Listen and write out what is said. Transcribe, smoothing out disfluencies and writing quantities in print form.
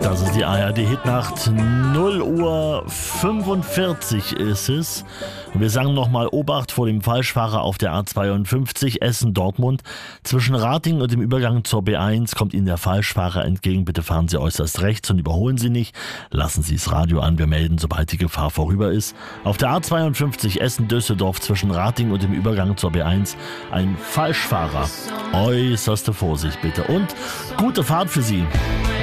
Das ist die ARD-Hitnacht. 0:45 ist es. Und wir sagen nochmal Obacht vor dem Falschfahrer auf der A52 Essen-Dortmund. Zwischen Ratingen und dem Übergang zur B1 kommt Ihnen der Falschfahrer entgegen. Bitte fahren Sie äußerst rechts und überholen Sie nicht. Lassen Sie das Radio an. Wir melden, sobald die Gefahr vorüber ist. Auf der A52 Essen-Düsseldorf zwischen Ratingen und dem Übergang zur B1 ein Falschfahrer. Äußerste Vorsicht bitte. Und gute Fahrt für Sie.